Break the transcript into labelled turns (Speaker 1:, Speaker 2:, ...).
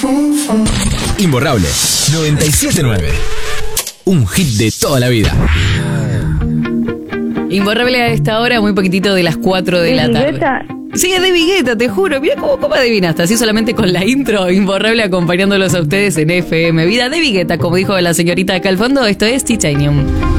Speaker 1: Imborrable 97.9. Un hit de toda la vida.
Speaker 2: Imborrable a esta hora, muy poquitito de las 4 de la tarde. Sí, es de Vigueta, te juro. Mira cómo adivinaste. Así solamente con la intro. Imborrable acompañándolos a ustedes en FM Vida de Vigueta. Como dijo la señorita acá al fondo, esto es Titanium.